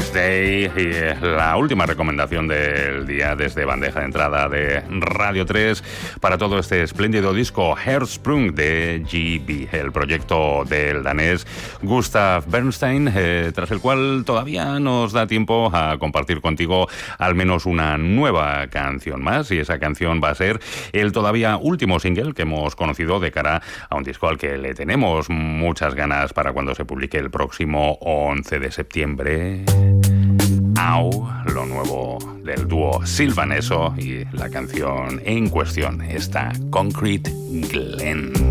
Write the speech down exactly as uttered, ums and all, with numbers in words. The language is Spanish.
Day y la última recomendación del día desde bandeja de entrada de Radio tres para todo este espléndido disco Hersprung de G B, el proyecto del danés Gustav Bernstein, eh, tras el cual todavía nos da tiempo a compartir contigo al menos una nueva canción más, y esa canción va a ser el todavía último single que hemos conocido de cara a un disco al que le tenemos muchas ganas para cuando se publique el próximo once de septiembre. Au, lo nuevo del dúo Sylvaneso, y la canción en cuestión está Concrete Glen.